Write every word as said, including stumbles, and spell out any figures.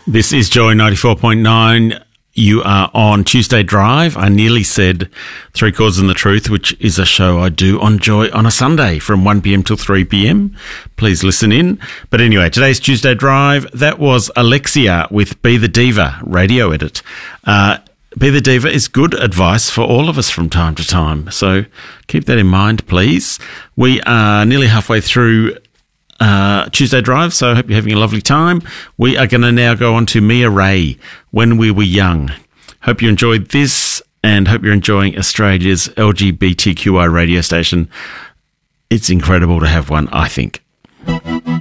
This is Joy ninety-four point nine. You are on Tuesday Drive. I nearly said Three Chords and the Truth, which is a show I do on Joy on a Sunday from one p.m. till three p.m. Please listen in. But anyway, today's Tuesday Drive. That was Alexia with Be the Diva radio edit. Uh, Be the Diva is good advice for all of us from time to time. So keep that in mind, please. We are nearly halfway through Uh, Tuesday Drive, so I hope you're having a lovely time. We are going to now go on to Mia Ray, When We Were Young. Hope you enjoyed this and hope you're enjoying Australia's L G B T Q I radio station. It's incredible to have one, I think.